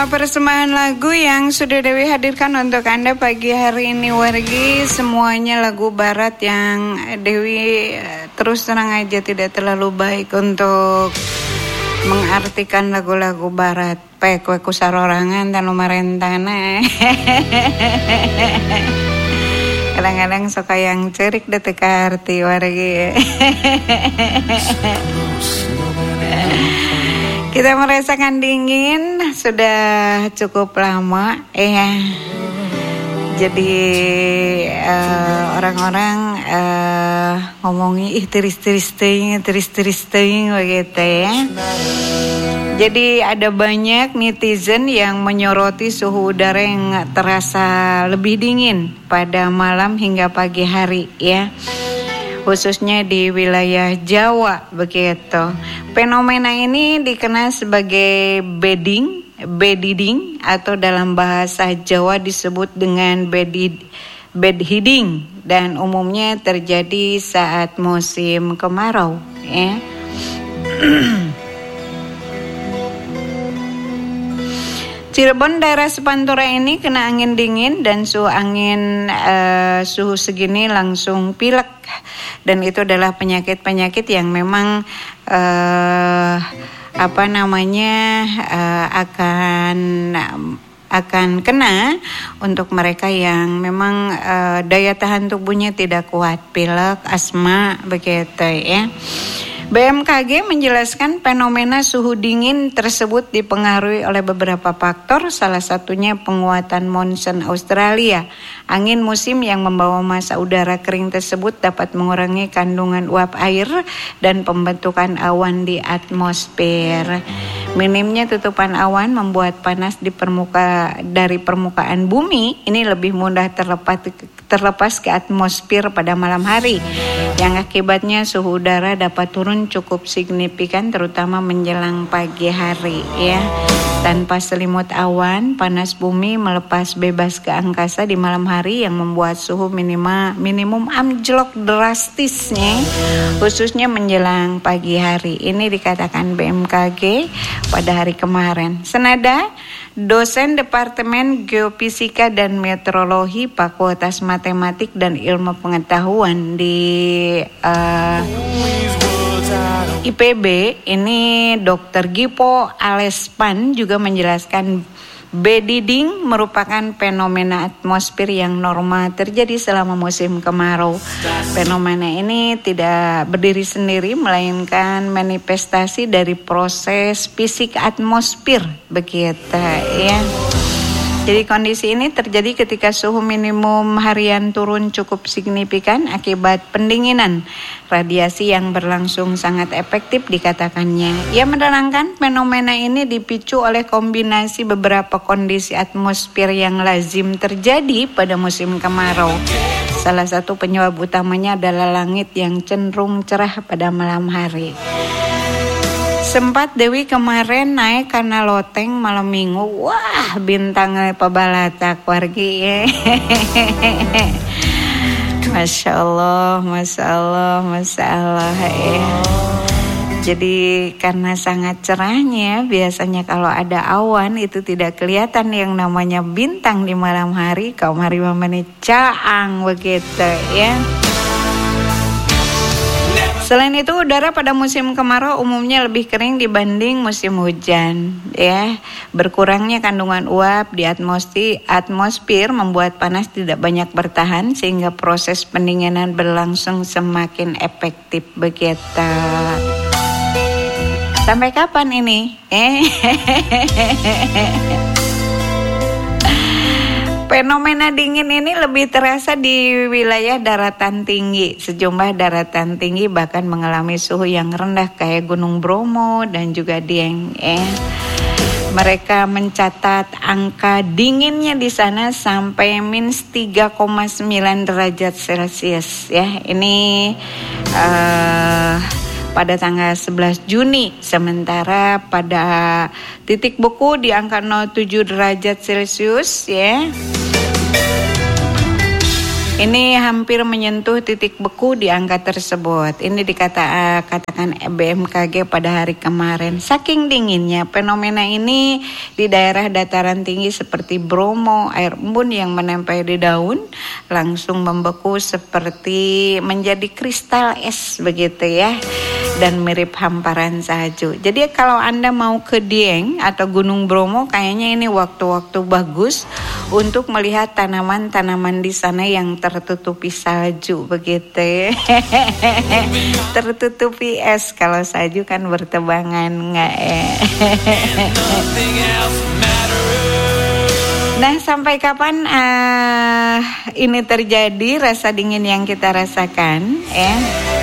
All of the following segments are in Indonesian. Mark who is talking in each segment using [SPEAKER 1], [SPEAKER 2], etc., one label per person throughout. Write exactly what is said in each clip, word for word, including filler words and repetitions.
[SPEAKER 1] Persembahan lagu yang sudah Dewi hadirkan untuk Anda pagi hari ini wargi, semuanya lagu barat yang Dewi terus terang aja tidak terlalu baik untuk mengartikan lagu-lagu barat. Pekwe kusarorangan dan lumarentana. Kadang-kadang suka yang cerik detek arti wargi. Kita merasakan dingin sudah cukup lama ya. Jadi uh, orang-orang uh, ngomongin ih tiris-tiris teuing, tiris-tiris teuing begitu ya. Jadi ada banyak netizen yang menyoroti suhu udara yang terasa lebih dingin pada malam hingga pagi hari ya. Khususnya di wilayah Jawa begitu. Fenomena ini dikenal sebagai bedding, bediding atau dalam bahasa Jawa disebut dengan bedid, bedheading dan umumnya terjadi saat musim kemarau ya. Cirebon daerah Sepantura ini kena angin dingin dan suhu angin uh, suhu segini langsung pilek, dan itu adalah penyakit-penyakit yang memang uh, apa namanya uh, akan akan kena untuk mereka yang memang uh, daya tahan tubuhnya tidak kuat, pilek, asma begitu ya. B M K G menjelaskan fenomena suhu dingin tersebut dipengaruhi oleh beberapa faktor, salah satunya penguatan monsun Australia. Angin musim yang membawa massa udara kering tersebut dapat mengurangi kandungan uap air dan pembentukan awan di atmosfer. Minimnya tutupan awan membuat panas di permuka dari permukaan bumi ini lebih mudah terlepas terlepas ke atmosfer pada malam hari, yang akibatnya suhu udara dapat turun cukup signifikan terutama menjelang pagi hari ya. Tanpa selimut awan, panas bumi melepas bebas ke angkasa di malam hari yang membuat suhu minima, minimum anjlok drastisnya khususnya menjelang pagi hari. Ini dikatakan B M K G pada hari kemarin. Senada dosen Departemen Geofisika dan Meteorologi Fakultas Matematik dan Ilmu Pengetahuan di uh, I P B ini Dokter Gipo Alespan juga menjelaskan bediding merupakan fenomena atmosfer yang normal terjadi selama musim kemarau. Fenomena ini tidak berdiri sendiri melainkan manifestasi dari proses fisik atmosfer begitu ya. Jadi kondisi ini terjadi ketika suhu minimum harian turun cukup signifikan akibat pendinginan. Radiasi yang berlangsung sangat efektif dikatakannya. Ia menerangkan fenomena ini dipicu oleh kombinasi beberapa kondisi atmosfer yang lazim terjadi pada musim kemarau. Salah satu penyebab utamanya adalah langit yang cenderung cerah pada malam hari. Sempat Dewi kemarin naik karena loteng malam minggu. Wah, bintang pabalatak wargi ya. Masya Allah, Masya Allah, Masya Allah ya. Jadi karena sangat cerahnya, biasanya kalau ada awan itu tidak kelihatan yang namanya bintang di malam hari. Kaum hari mamane caang begitu ya. Selain itu, udara pada musim kemarau umumnya lebih kering dibanding musim hujan, ya. Berkurangnya kandungan uap di atmosfer, atmosfer membuat panas tidak banyak bertahan sehingga proses pendinginan berlangsung semakin efektif begitu. Sampai kapan ini? Eh. Fenomena dingin ini lebih terasa di wilayah daratan tinggi. Sejumlah daratan tinggi bahkan mengalami suhu yang rendah kayak Gunung Bromo dan juga Dieng. Eh. Mereka mencatat angka dinginnya di sana sampai minus tiga koma sembilan derajat Celcius. Ya, ini uh, pada tanggal sebelas Juni, sementara pada titik beku di angka nol tujuh derajat Celcius ya. Ini hampir menyentuh titik beku di angka tersebut. Ini dikata katakan B M K G pada hari kemarin. Saking dinginnya fenomena ini di daerah dataran tinggi seperti Bromo, air embun yang menempel di daun langsung membeku seperti menjadi kristal es begitu ya. Dan mirip hamparan salju. Jadi kalau Anda mau ke Dieng atau Gunung Bromo, kayaknya ini waktu-waktu bagus untuk melihat tanaman-tanaman di sana yang tertutupi salju begitu. Tertutupi es, kalau salju kan bertebangan nggak ya. Nah, sampai kapan uh, ini terjadi, rasa dingin yang kita rasakan ya?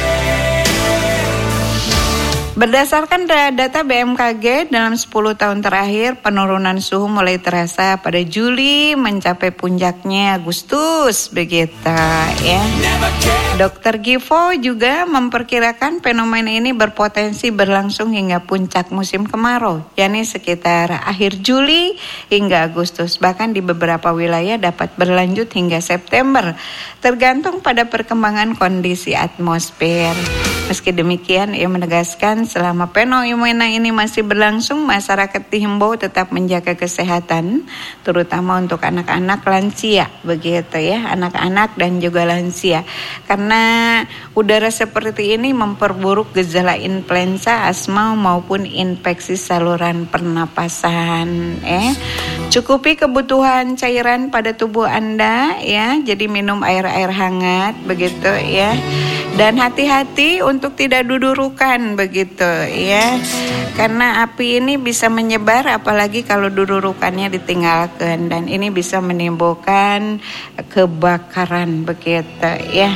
[SPEAKER 1] Berdasarkan data B M K G dalam sepuluh tahun terakhir, penurunan suhu mulai terasa pada Juli mencapai puncaknya Agustus begitu ya. Dokter Givo juga memperkirakan fenomena ini berpotensi berlangsung hingga puncak musim kemarau, yakni sekitar akhir Juli hingga Agustus. Bahkan di beberapa wilayah dapat berlanjut hingga September, tergantung pada perkembangan kondisi atmosfer. Meski demikian, ia menegaskan selama fenomena ini masih berlangsung, masyarakat dihimbau tetap menjaga kesehatan, terutama untuk anak-anak lansia, begitu ya, anak-anak dan juga lansia. Karena udara seperti ini memperburuk gejala influenza, asma maupun infeksi saluran pernapasan. Eh, cukupi kebutuhan cairan pada tubuh Anda, ya. Jadi minum air-air hangat, begitu ya. Dan hati-hati untuk tidak dudurukan begitu ya. Karena api ini bisa menyebar apalagi kalau dudurukannya ditinggalkan, dan ini bisa menimbulkan kebakaran begitu ya.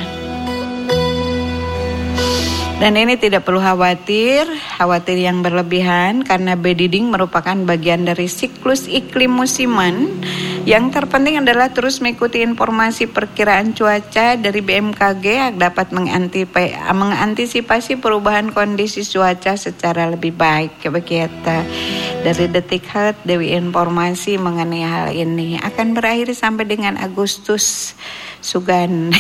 [SPEAKER 1] Dan ini tidak perlu khawatir, khawatir yang berlebihan karena bediding merupakan bagian dari siklus iklim musiman. Yang terpenting adalah terus mengikuti informasi perkiraan cuaca dari B M K G yang dapat mengantisipasi perubahan kondisi cuaca secara lebih baik. Begitu. Dari Detik Health, Dewi informasi mengenai hal ini akan berakhir sampai dengan Agustus. Sugan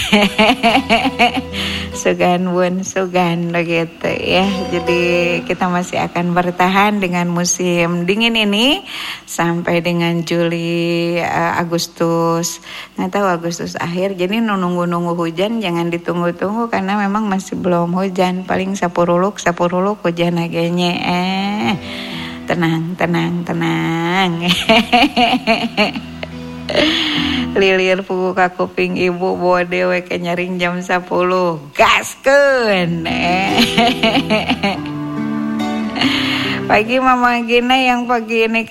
[SPEAKER 1] Sugan Wun Sugan begitu ya. Jadi kita masih akan bertahan dengan musim dingin ini sampai dengan Juli, uh, Agustus. Nggak tahu Agustus akhir. Jadi nunggu-nunggu hujan jangan ditunggu-tunggu karena memang masih belum hujan. Paling sapuruluk sapuruluk hujan agaknya. Eh, tenang tenang tenang. Lilir pugu ka kuping ibu bawa dewe ke nyaring jam sepuluh. Gaskeun. Pagi Mama Gina yang pagi ini